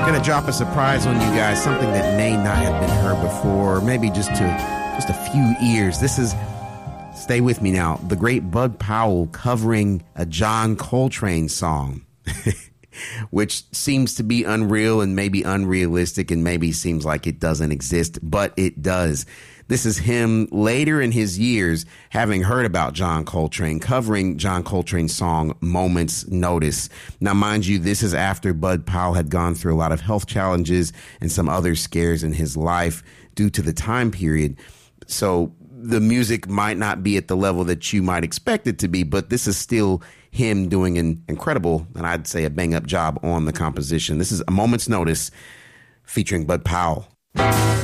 Gonna drop a surprise on you guys, something that may not have been heard before, maybe just a few ears. This is, stay with me now, the great Bud Powell covering a John Coltrane song, which seems to be unreal and maybe unrealistic and maybe seems like it doesn't exist, but it does. This is him later in his years, having heard about John Coltrane, covering John Coltrane's song, Moment's Notice. Now, mind you, this is after Bud Powell had gone through a lot of health challenges and some other scares in his life due to the time period. So the music might not be at the level that you might expect it to be, but this is still him doing an incredible, and I'd say a bang-up job on the composition. This is A Moment's Notice featuring Bud Powell.